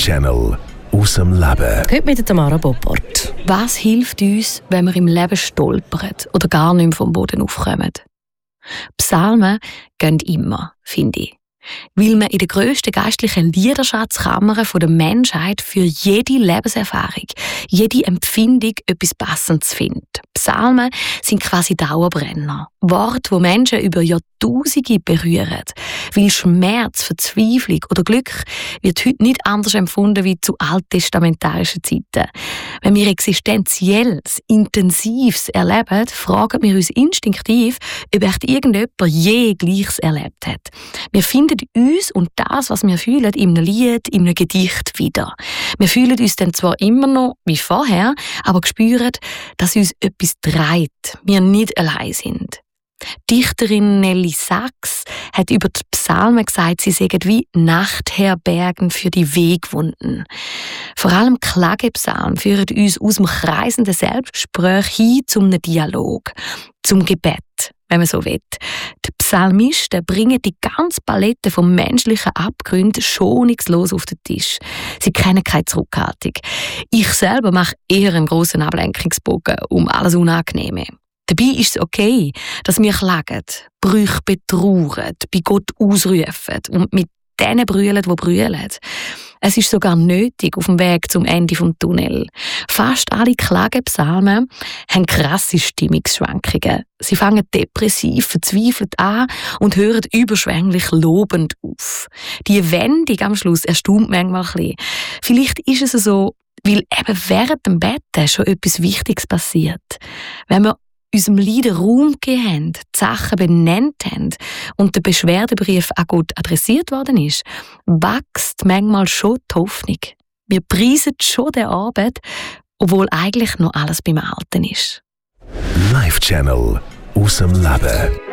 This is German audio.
Channel aus dem Leben. Heute mit Tamara Boppert. Was hilft uns, wenn wir im Leben stolpern oder gar nicht mehr vom Boden aufkommen? Psalmen gehen immer, finde ich. Weil man in der grössten geistlichen Liederschatzkammer der Menschheit für jede Lebenserfahrung, jede Empfindung etwas Passendes findet. Psalmen sind quasi Dauerbrenner. Worte, die Menschen über Jahrtausende berühren. Weil Schmerz, Verzweiflung oder Glück wird heute nicht anders empfunden wie zu alttestamentarischen Zeiten. Wenn wir Existenzielles, Intensives erleben, fragen wir uns instinktiv, ob echt irgendjemand je Gleiches erlebt hat. Wir finden uns und das, was wir fühlen, in einem Lied, in einem Gedicht wieder. Wir fühlen uns dann zwar immer noch wie vorher, aber spüren, dass uns etwas treibt, wir nicht allein sind. Dichterin Nelly Sachs hat über die Psalmen gesagt, sie seien wie Nachtherbergen für die Wegwunden. Vor allem Klagepsalmen führen uns aus dem kreisenden Selbstgespräch hin zum Dialog, zum Gebet, wenn man so will. Die Psalmisten bringen die ganze Palette vom menschlichen Abgrund schonungslos auf den Tisch. Sie kennen keine Zurückhaltung. Ich selber mache eher einen grossen Ablenkungsbogen um alles Unangenehme. Dabei ist es okay, dass wir klagen, Brüche betrauern, bei Gott ausrufen und mit denen brüllen, die brüllen. Es ist sogar nötig auf dem Weg zum Ende des Tunnels. Fast alle Klagepsalmen haben krasse Stimmungsschwankungen. Sie fangen depressiv, verzweifelt an und hören überschwänglich lobend auf. Die Wendung am Schluss erstaunt manchmal ein bisschen. Vielleicht ist es so, weil eben während dem Betten schon etwas Wichtiges passiert. Wenn wir unserem Leiden Raum gegeben haben, die Sachen benannt haben und der Beschwerdebrief an Gott adressiert worden ist, wächst manchmal schon die Hoffnung. Wir preisen schon die Arbeit, obwohl eigentlich noch alles beim Alten ist. Live Channel aus dem Leben.